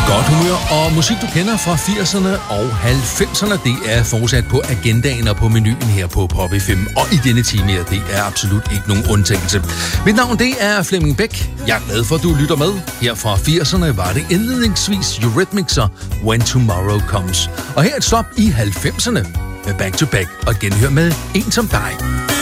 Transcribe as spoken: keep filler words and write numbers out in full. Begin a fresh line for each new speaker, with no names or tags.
Godt humør og musik, du kender fra firserne og halvfemserne, det er fortsat på agendaen og på menuen her på Pop F M. Og i denne time her, det er absolut ikke nogen undtagelse. Mit navn, det er Flemming Bæk. Jeg er glad for, at du lytter med. Her fra firserne var det indledningsvis Eurythmics og When Tomorrow Comes. Og her et stop i halvfemserne med Back to Back og genhør med En som dig.